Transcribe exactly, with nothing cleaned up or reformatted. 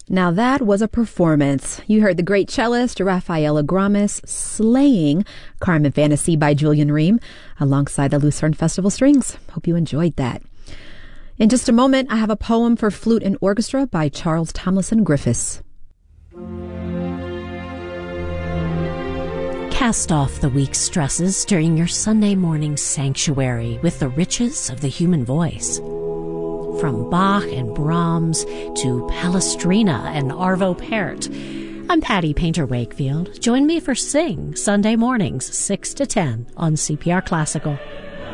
Now that was a performance. You heard the great cellist Rafaela Gramis slaying Carmen Fantasy by Julian Ream alongside the Lucerne Festival Strings. Hope you enjoyed that. In just a moment, I have a poem for flute and orchestra by Charles Tomlinson Griffiths. Cast off the week's stresses during your Sunday morning sanctuary with the riches of the human voice. From Bach and Brahms to Palestrina and Arvo Pärt. I'm Patty Painter Wakefield. Join me for Sing Sunday mornings, six to ten on C P R Classical.